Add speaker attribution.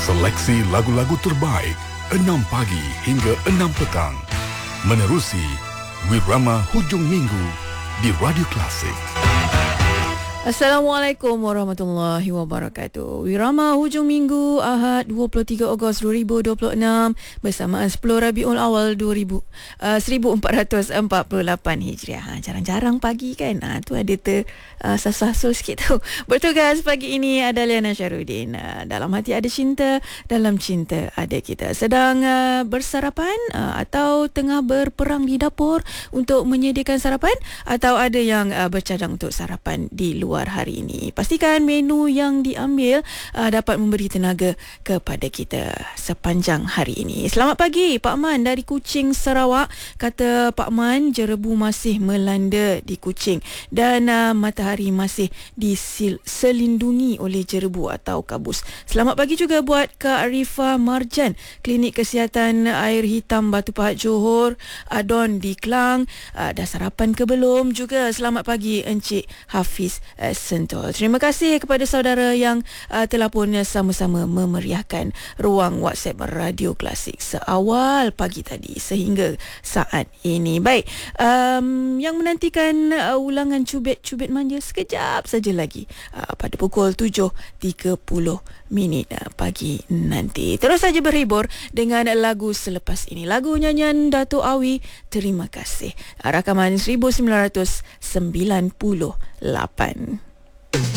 Speaker 1: Seleksi lagu-lagu terbaik 6 pagi hingga 6 petang. Menerusi Wirama Hujung Minggu di Radio Klasik.
Speaker 2: Assalamualaikum warahmatullahi wabarakatuh. Wirama Hujung Minggu Ahad 23 Ogos 2026 bersamaan 10 Rabiul Awal 1448 Hijriah. Jarang-jarang pagi kan. Tu ada sasul sikit tu. Bertugas pagi ini ada Liana Syarudin. Dalam hati ada cinta, dalam cinta ada kita. Sedang bersarapan atau tengah berperang di dapur untuk menyediakan sarapan, atau ada yang bercadang untuk sarapan di luar hari ini. Pastikan menu yang diambil dapat memberi tenaga kepada kita sepanjang hari ini. Selamat pagi Pak Man dari Kuching, Sarawak. Kata Pak Man, jerebu masih melanda di Kuching dan matahari masih diselindungi oleh jerebu atau kabus. Selamat pagi juga buat Kak Arifah Marjan, Klinik Kesihatan Air Hitam Batu Pahat Johor, Adon di Klang. Dah sarapan ke belum? Juga selamat pagi Encik Hafiz Sentul. Terima kasih kepada saudara yang telah pun sama-sama memeriahkan ruang WhatsApp Radio Klasik seawal pagi tadi sehingga saat ini. Baik, yang menantikan ulangan cubit manja sekejap saja lagi pada pukul 7.30 pagi nanti. Terus saja berhibur dengan lagu selepas ini. Lagu nyanyian Dato' Awi, Terima Kasih. Rakaman 1998.